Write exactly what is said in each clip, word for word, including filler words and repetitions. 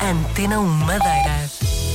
Antena um Madeira.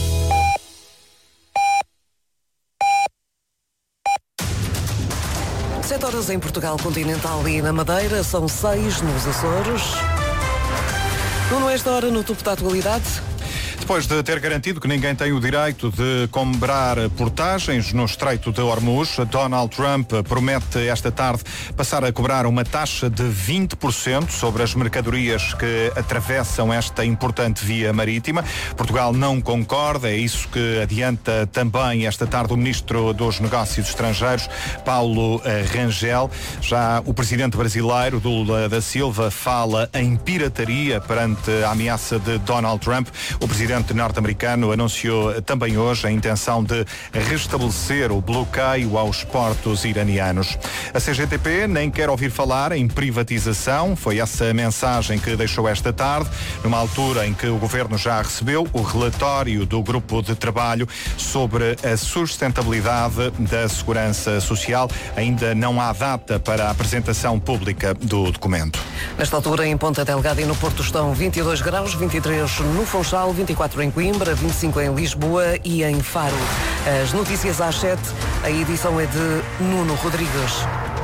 Sete horas em Portugal continental e na Madeira, são seis nos Açores. Nuno, esta hora no topo da atualidade. Depois de ter garantido que ninguém tem o direito de cobrar portagens no Estreito de Hormuz, Donald Trump promete esta tarde passar a cobrar uma taxa de vinte por cento sobre as mercadorias que atravessam esta importante via marítima. Portugal não concorda, é isso que adianta também esta tarde o Ministro dos Negócios Estrangeiros, Paulo Rangel. Já o presidente brasileiro, Lula da Silva, fala em pirataria perante a ameaça de Donald Trump. O presidente O presidente norte-americano anunciou também hoje a intenção de restabelecer o bloqueio aos portos iranianos. A C G T P nem quer ouvir falar em privatização. Foi essa a mensagem que deixou esta tarde, numa altura em que o governo já recebeu o relatório do grupo de trabalho sobre a sustentabilidade da segurança social. Ainda não há data para a apresentação pública do documento. Nesta altura, em Ponta Delgada e no Porto estão vinte e dois graus, vinte e três no Funchal, vinte e quatro em Coimbra, vinte e cinco em Lisboa e em Faro. As notícias às sete, a edição é de Nuno Rodrigues.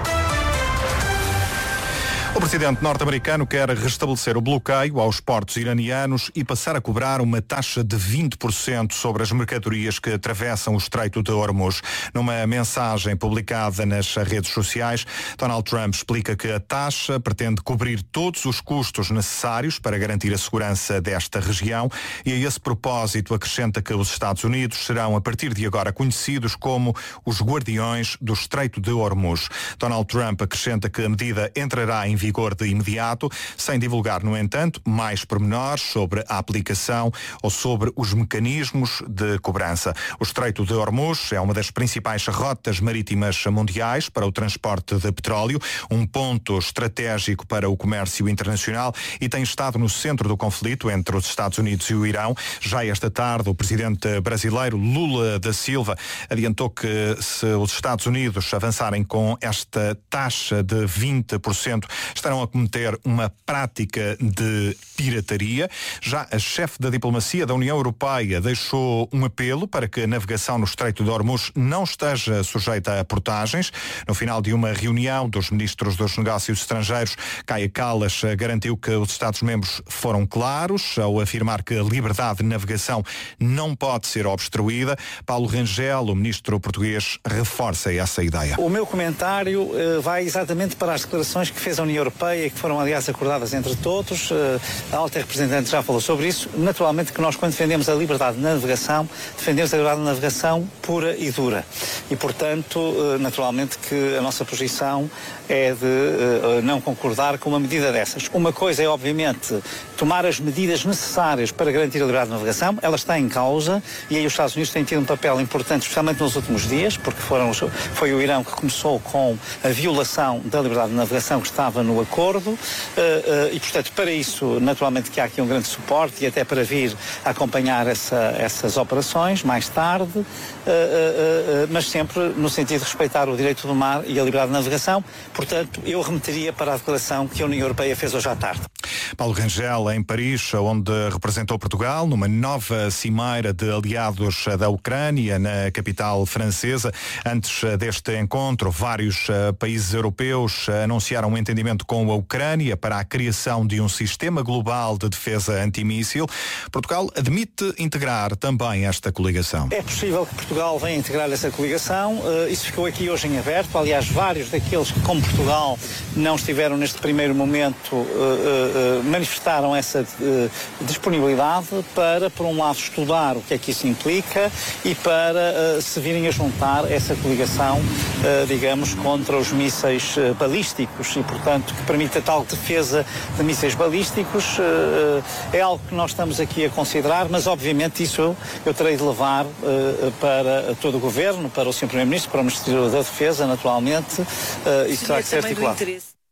O presidente norte-americano quer restabelecer o bloqueio aos portos iranianos e passar a cobrar uma taxa de vinte por cento sobre as mercadorias que atravessam o Estreito de Hormuz. Numa mensagem publicada nas redes sociais, Donald Trump explica que a taxa pretende cobrir todos os custos necessários para garantir a segurança desta região e, a esse propósito, acrescenta que os Estados Unidos serão, a partir de agora, conhecidos como os guardiões do Estreito de Hormuz. Donald Trump acrescenta que a medida entrará em vigor vigor de imediato, sem divulgar, no entanto, mais pormenores sobre a aplicação ou sobre os mecanismos de cobrança. O Estreito de Hormuz é uma das principais rotas marítimas mundiais para o transporte de petróleo, um ponto estratégico para o comércio internacional e tem estado no centro do conflito entre os Estados Unidos e o Irão. Já esta tarde, o presidente brasileiro Lula da Silva adiantou que, se os Estados Unidos avançarem com esta taxa de vinte por cento, estarão a cometer uma prática de pirataria. Já a chefe da diplomacia da União Europeia deixou um apelo para que a navegação no Estreito de Hormuz não esteja sujeita a portagens. No final de uma reunião dos ministros dos negócios estrangeiros, Kaja Kallas garantiu que os Estados-membros foram claros ao afirmar que a liberdade de navegação não pode ser obstruída. Paulo Rangel, o ministro português, reforça essa ideia. O meu comentário uh, vai exatamente para as declarações que fez a União Europeia, que foram, aliás, acordadas entre todos. A alta representante já falou sobre isso. Naturalmente que nós, quando defendemos a liberdade de navegação, defendemos a liberdade de navegação pura e dura. E, portanto, naturalmente que a nossa posição é de não concordar com uma medida dessas. Uma coisa é, obviamente, tomar as medidas necessárias para garantir a liberdade de navegação. Ela está em causa e aí os Estados Unidos têm tido um papel importante, especialmente nos últimos dias, porque foram, foi o Irão que começou com a violação da liberdade de navegação que estava no acordo uh, uh, e, portanto, para isso, naturalmente que há aqui um grande suporte e até para vir acompanhar essa, essas operações mais tarde, uh, uh, uh, mas sempre no sentido de respeitar o direito do mar e a liberdade de navegação. Portanto, eu remeteria para a declaração que a União Europeia fez hoje à tarde. Paulo Rangel, em Paris, onde representou Portugal numa nova cimeira de aliados da Ucrânia, na capital francesa. Antes deste encontro, vários países europeus anunciaram um entendimento com a Ucrânia para a criação de um sistema global de defesa antimíssil. Portugal admite integrar também esta coligação. É possível que Portugal venha integrar essa coligação. Isso ficou aqui hoje em aberto. Aliás, vários daqueles que, como Portugal, não estiveram neste primeiro momento, manifestaram essa uh, disponibilidade para, por um lado, estudar o que é que isso implica e para uh, se virem a juntar essa coligação, uh, digamos, contra os mísseis uh, balísticos e, portanto, que permita tal defesa de mísseis balísticos. Uh, é algo que nós estamos aqui a considerar, mas, obviamente, isso eu, eu terei de levar uh, para todo o Governo, para o senhor Primeiro-Ministro, para o Ministério da Defesa, naturalmente, uh, isso terá que ser articulado.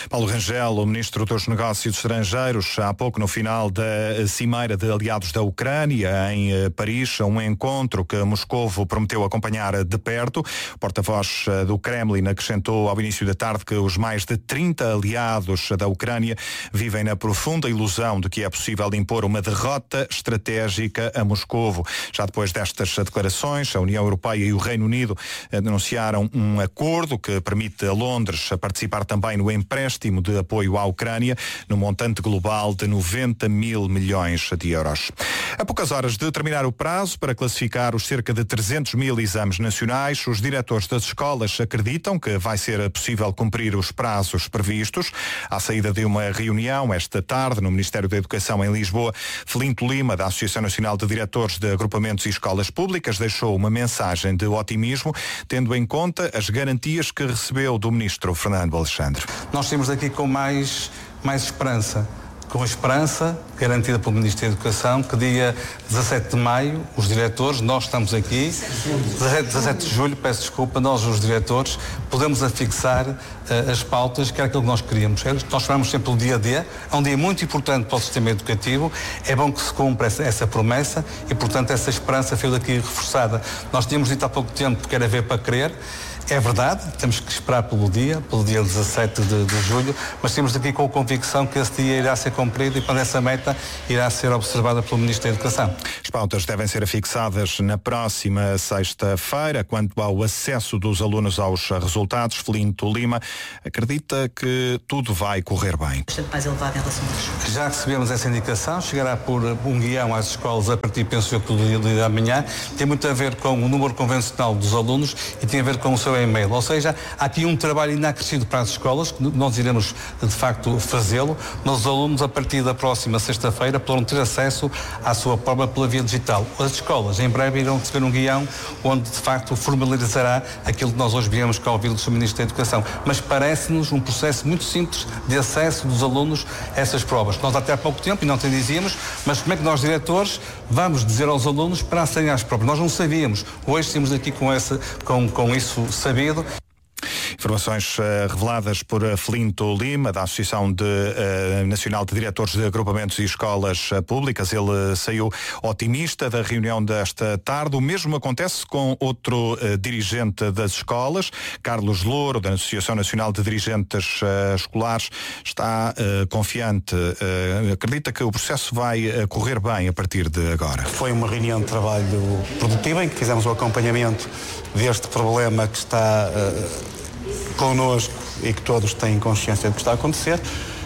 Paulo Rangel, o ministro dos Negócios Estrangeiros, há pouco no final da cimeira de aliados da Ucrânia em Paris, um encontro que Moscovo prometeu acompanhar de perto. O porta-voz do Kremlin acrescentou ao início da tarde que os mais de trinta aliados da Ucrânia vivem na profunda ilusão de que é possível impor uma derrota estratégica a Moscovo. Já depois destas declarações, a União Europeia e o Reino Unido anunciaram um acordo que permite a Londres participar também no empréstimo de apoio à Ucrânia, no montante global de noventa mil milhões de euros. A poucas horas de terminar o prazo para classificar os cerca de trezentos mil exames nacionais, os diretores das escolas acreditam que vai ser possível cumprir os prazos previstos. À saída de uma reunião esta tarde no Ministério da Educação em Lisboa, Felinto Lima, da Associação Nacional de Diretores de Agrupamentos e Escolas Públicas, deixou uma mensagem de otimismo, tendo em conta as garantias que recebeu do ministro Fernando Alexandre. Nós temos aqui com mais, mais esperança. Com a esperança garantida pelo Ministro da Educação que dia dezassete de maio os diretores, nós estamos aqui, dezassete de julho, peço desculpa, nós os diretores podemos afixar uh, as pautas que era aquilo que nós queríamos. Nós chamamos sempre o dia D, é um dia muito importante para o sistema educativo, é bom que se cumpra essa, essa promessa e, portanto, essa esperança foi daqui reforçada. Nós tínhamos dito há pouco tempo que era ver para crer. É verdade, temos que esperar pelo dia, pelo dia dezassete de, de julho, mas temos aqui com a convicção que esse dia irá ser cumprido e quando essa meta irá ser observada pelo Ministro da Educação. As pautas devem ser afixadas na próxima sexta-feira. Quanto ao acesso dos alunos aos resultados, Felinto Lima acredita que tudo vai correr bem. Bastante mais elevado em relação a... Já recebemos essa indicação, chegará por um guião às escolas a partir, penso eu, do dia de amanhã. Tem muito a ver com o número convencional dos alunos e tem a ver com o seu e-mail, ou seja, há aqui um trabalho inacrescido para as escolas, que nós iremos de facto fazê-lo, mas os alunos a partir da próxima sexta-feira poderão ter acesso à sua prova pela via digital. As escolas em breve irão receber um guião onde de facto formalizará aquilo que nós hoje viemos cá ouvir do seu Ministro da Educação, mas parece-nos um processo muito simples de acesso dos alunos a essas provas. Nós até há pouco tempo, e não te dizíamos, mas como é que nós diretores vamos dizer aos alunos para acederem às provas? Nós não sabíamos, hoje estamos aqui com, essa, com, com isso sabido. Informações uh, reveladas por uh, Felinto Lima, da Associação de, uh, Nacional de Diretores de Agrupamentos e Escolas uh, Públicas. Ele uh, saiu otimista da reunião desta tarde. O mesmo acontece com outro uh, dirigente das escolas, Carlos Louro, da Associação Nacional de Dirigentes uh, Escolares. Está uh, confiante, uh, acredita que o processo vai uh, correr bem a partir de agora. Foi uma reunião de trabalho produtiva em que fizemos o acompanhamento deste problema que está uh, connosco e que todos têm consciência do que está a acontecer.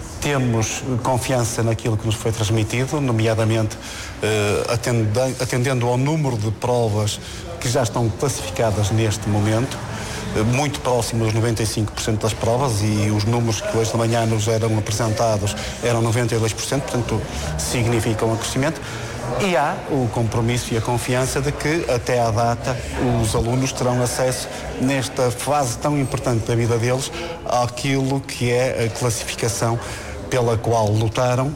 Temos confiança naquilo que nos foi transmitido, nomeadamente uh, atendendo, atendendo ao número de provas que já estão classificadas neste momento, uh, muito próximo dos noventa e cinco por cento das provas, e os números que hoje de manhã nos eram apresentados eram noventa e dois por cento, portanto significa um crescimento. E há o compromisso e a confiança de que até à data os alunos terão acesso nesta fase tão importante da vida deles àquilo que é a classificação pela qual lutaram.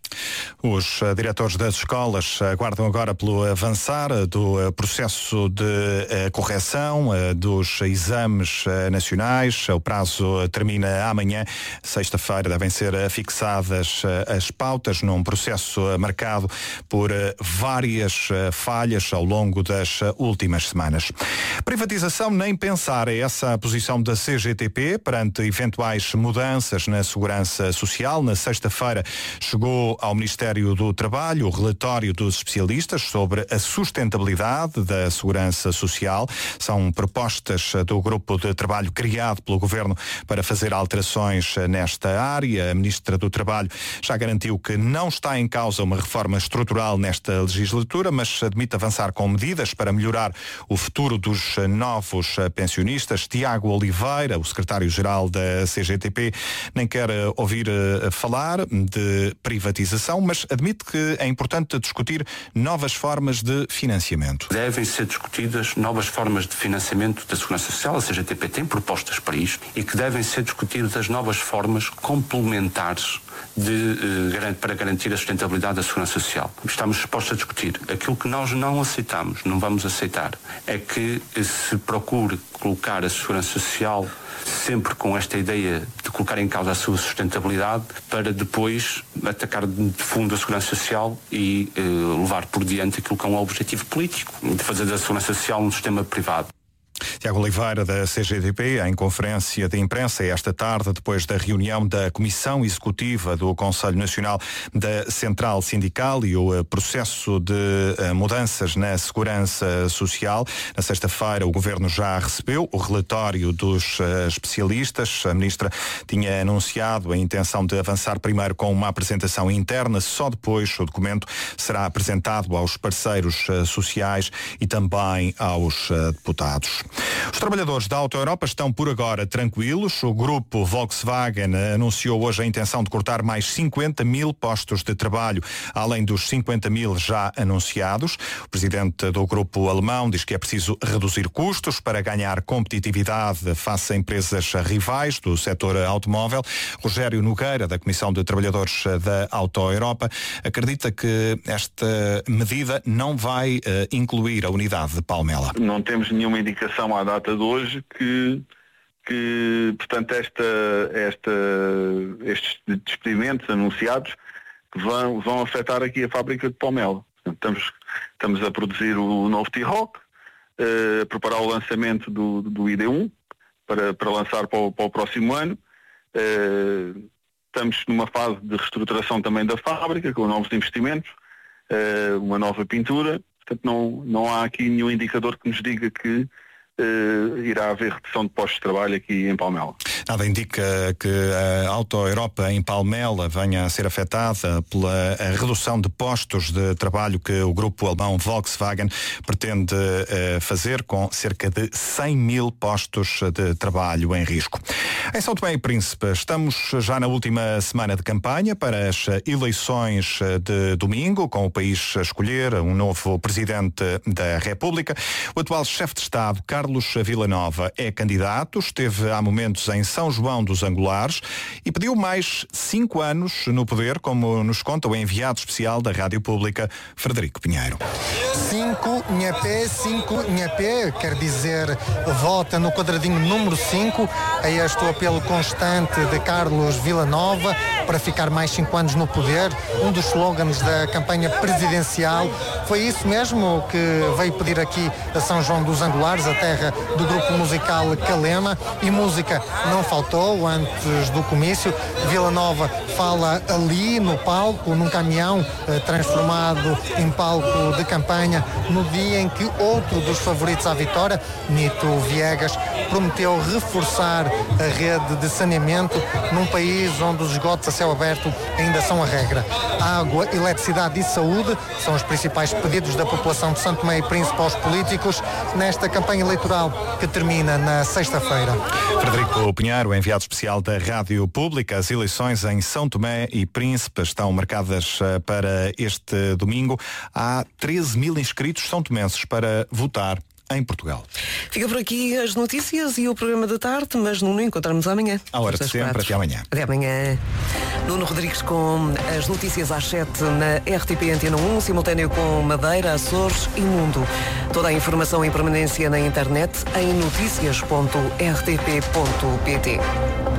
Os uh, diretores das escolas aguardam agora pelo avançar uh, do uh, processo de uh, correção uh, dos exames uh, nacionais. O prazo uh, termina amanhã. Sexta-feira devem ser uh, fixadas uh, as pautas num processo uh, marcado por uh, várias uh, falhas ao longo das uh, últimas semanas. Privatização nem pensar, é essa a posição da C G T P perante eventuais mudanças na segurança social. Na sexta-feira chegou ao Ministério do Trabalho o relatório dos especialistas sobre a sustentabilidade da segurança social. São propostas do grupo de trabalho criado pelo Governo para fazer alterações nesta área. A Ministra do Trabalho já garantiu que não está em causa uma reforma estrutural nesta legislatura, mas admite avançar com medidas para melhorar o futuro dos novos pensionistas. Tiago Oliveira, o secretário-geral da C G T P, nem quer ouvir falar de privatização, mas admite que é importante discutir novas formas de financiamento. Devem ser discutidas novas formas de financiamento da Segurança Social. A C G T P tem propostas para isto e que devem ser discutidas as novas formas complementares de, eh, para garantir a sustentabilidade da segurança social. Estamos dispostos a discutir. Aquilo que nós não aceitamos, não vamos aceitar, é que se procure colocar a segurança social sempre com esta ideia de colocar em causa a sua sustentabilidade para depois atacar de fundo a segurança social e eh, levar por diante aquilo que é um objetivo político, de fazer da segurança social um sistema privado. Tiago Oliveira, da C G T P, em conferência de imprensa esta tarde, depois da reunião da Comissão Executiva do Conselho Nacional da Central Sindical e o processo de mudanças na segurança social. Na sexta-feira, o Governo já recebeu o relatório dos especialistas. A Ministra tinha anunciado a intenção de avançar primeiro com uma apresentação interna, só depois o documento será apresentado aos parceiros sociais e também aos deputados. Os trabalhadores da Auto Europa estão por agora tranquilos. O grupo Volkswagen anunciou hoje a intenção de cortar mais cinquenta mil postos de trabalho, além dos cinquenta mil já anunciados. O presidente do grupo alemão diz que é preciso reduzir custos para ganhar competitividade face a empresas rivais do setor automóvel. Rogério Nogueira, da Comissão de Trabalhadores da Auto Europa, acredita que esta medida não vai uh, incluir a unidade de Palmela. Não temos nenhuma indicação à data de hoje que, que portanto, esta, esta, estes despedimentos anunciados que vão, vão afetar aqui a fábrica de Palmela. Portanto, estamos, estamos a produzir o novo T-Roc, uh, a preparar o lançamento do, do I D um para, para lançar para o, para o próximo ano. Uh, estamos numa fase de reestruturação também da fábrica, com novos investimentos, uh, uma nova pintura. Portanto, não, não há aqui nenhum indicador que nos diga que Uh, irá haver redução de postos de trabalho aqui em Palmela. Nada indica que a Auto Europa em Palmela venha a ser afetada pela redução de postos de trabalho que o grupo alemão Volkswagen pretende uh, fazer, com cerca de cem mil postos de trabalho em risco. Em São Tomé e Príncipe, estamos já na última semana de campanha para as eleições de domingo, com o país a escolher um novo Presidente da República. O atual chefe de Estado, Carlos Carlos Villanova, é candidato, esteve há momentos em São João dos Angulares e pediu mais cinco anos no poder, como nos conta o enviado especial da Rádio Pública, Frederico Pinheiro. Cinco, Nhapé, cinco, Nhapé, quer dizer, vota no quadradinho número cinco, a este o apelo constante de Carlos Villanova para ficar mais cinco anos no poder. Um dos slogans da campanha presidencial foi isso mesmo que veio pedir aqui a São João dos Angulares, a terra do grupo musical Calema, e música não faltou antes do comício. Villanova fala ali no palco, num caminhão eh, transformado em palco de campanha, no dia em que outro dos favoritos à vitória, Nito Viegas, prometeu reforçar a rede de saneamento num país onde os esgotos a céu aberto ainda são a regra. Água, eletricidade e saúde são os principais pedidos da população de São Tomé e Príncipe aos políticos nesta campanha eleitoral que termina na sexta-feira. Frederico Pinheiro, enviado especial da Rádio Pública. As eleições em São Tomé e Príncipe estão marcadas para este domingo. Há treze mil inscritos são tomenses para votar em Portugal. Fica por aqui as notícias e o programa da tarde, mas não nos encontramos amanhã. À hora de sempre, até amanhã. Até amanhã. Nuno Rodrigues com as notícias às sete na R T P Antena um, simultâneo com Madeira, Açores e Mundo. Toda a informação em permanência na internet em noticias ponto r t p ponto p t.